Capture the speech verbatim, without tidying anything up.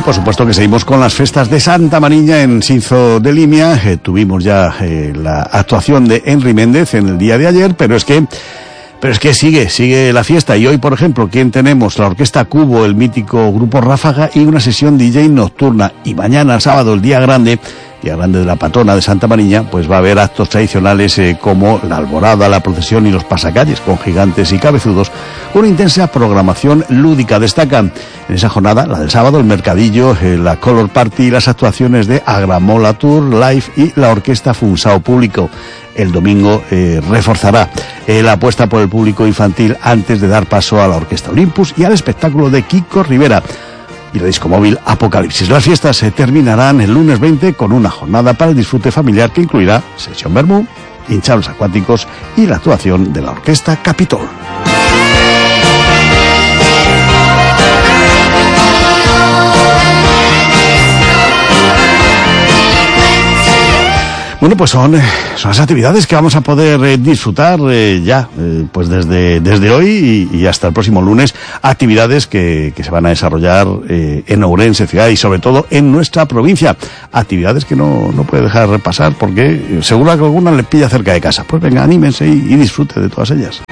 por supuesto que seguimos con las fiestas de Santa Mariña en Sinzo de Limia. Eh, tuvimos ya eh, la actuación de Henry Méndez en el día de ayer, pero es que pero es que sigue, sigue la fiesta. Y hoy, por ejemplo, ¿quién tenemos? La Orquesta Cubo, el mítico grupo Ráfaga y una sesión D J nocturna. Y mañana, sábado, el día grande, día grande de la patrona de Santa Mariña, pues va a haber actos tradicionales eh, como la alborada, la procesión y los pasacalles con gigantes y cabezudos. Una intensa programación lúdica. Destacan en esa jornada, la del sábado, el mercadillo, eh, la Color Party y las actuaciones de Agramola Tour, Live y la Orquesta Funsao Público. El domingo eh, reforzará eh, la apuesta por el público infantil antes de dar paso a la Orquesta Olympus y al espectáculo de Kiko Rivera y la disco móvil Apocalipsis. Las fiestas se terminarán el lunes veinte con una jornada para el disfrute familiar que incluirá sesión vermú, hinchables acuáticos y la actuación de la Orquesta Capitol. Bueno, pues son, son las actividades que vamos a poder eh, disfrutar eh, ya, eh, pues desde, desde hoy y, y hasta el próximo lunes. Actividades que, que se van a desarrollar eh, en Ourense, ciudad y sobre todo en nuestra provincia. Actividades que no, no puede dejar pasar porque seguro que alguna le pilla cerca de casa. Pues venga, anímense y, y disfrute de todas ellas.